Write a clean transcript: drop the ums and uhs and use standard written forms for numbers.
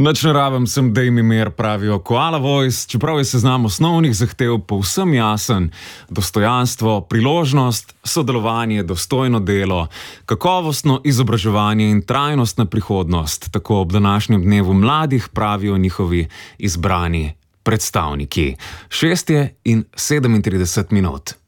Nič ne rabim, sem dej mi mir, pravijo Koala Voice, čeprav je seznam osnovnih zahtev povsem jasen. Dostojanstvo, priložnost, sodelovanje, dostojno delo, kakovostno izobraževanje in trajnostna prihodnost, tako ob današnjem dnevu mladih pravijo njihovi izbrani predstavniki. 6:37.